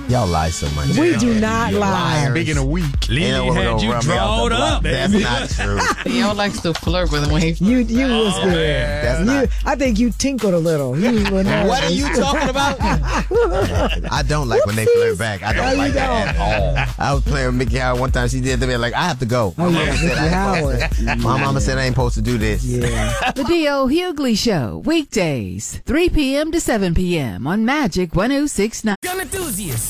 Y'all lie so much. We do not lie. Speaking of weak, Lily had you drawed up. That's not true. Y'all likes to flirt with him when he... You was good. That's not. I think you tinkled a little. What are you talking about? I don't like when they flirt back. I don't like that at all. I was playing with Mickey Howard one time. She did to me like, I have to go. Oh, yeah, Mickey Howard. My mama said I ain't supposed to do this. Yeah. The D.O. Hughley Show, weekdays, 3 p.m. to 7 p.m. on Magic 106.9. Gun enthusiasts.